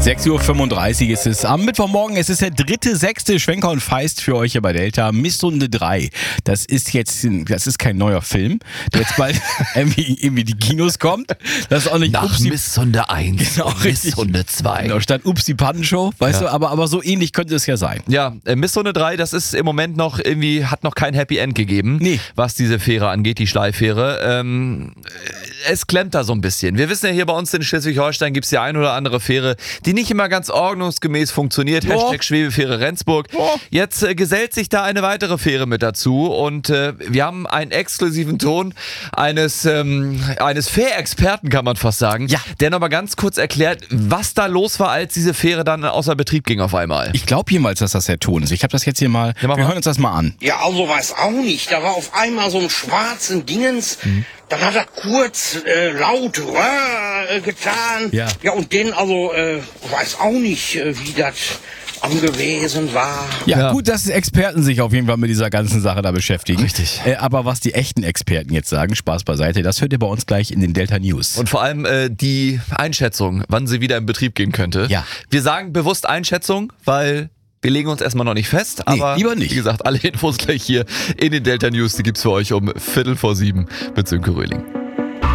6:35 Uhr ist es am Mittwochmorgen. Es ist der 3.6. Schwenker und Feist für euch hier bei Delta. Misshunde 3. Das ist kein neuer Film, der jetzt bald irgendwie die Kinos kommt. Das ist auch nicht Nach Misshunde 1 genau, und Misshunde 2. Genau, statt Ups die Pannenshow, weißt du, aber so ähnlich könnte es ja sein. Ja, Misshunde 3, das ist im Moment noch irgendwie, hat noch kein Happy End gegeben, was diese Fähre angeht, die Schleifähre. Es klemmt da so ein bisschen. Wir wissen ja, hier bei uns in Schleswig-Holstein gibt es die ein oder andere Fähre, die nicht immer ganz ordnungsgemäß funktioniert. Hashtag Schwebefähre Rendsburg. Jetzt gesellt sich da eine weitere Fähre mit dazu und wir haben einen exklusiven Ton eines Fährexperten, kann man fast sagen, der nochmal ganz kurz erklärt, was da los war, als diese Fähre dann außer Betrieb ging auf einmal. Ich glaube jemals, dass das der Ton ist. Ich habe das jetzt hier mal, wir hören uns das mal an. Ja, also weiß auch nicht. Da war auf einmal so ein schwarzen Dingens. Dann hat er kurz laut getan. Ja, und den weiß auch nicht, wie das gewesen war. Ja, gut, dass Experten sich auf jeden Fall mit dieser ganzen Sache da beschäftigen. Richtig. Aber was die echten Experten jetzt sagen, Spaß beiseite, das hört ihr bei uns gleich in den Delta News. Und vor allem die Einschätzung, wann sie wieder in Betrieb gehen könnte. Ja. Wir sagen bewusst Einschätzung, weil wir legen uns erstmal noch nicht fest, aber lieber nicht. Wie gesagt, alle Infos gleich hier in den Delta News, die gibt's für euch um 6:45 mit Sönke Röhling.